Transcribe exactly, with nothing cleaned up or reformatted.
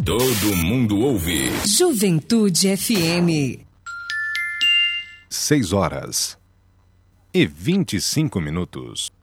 Todo mundo ouve. Juventude F M. Seis horas e vinte e cinco minutos.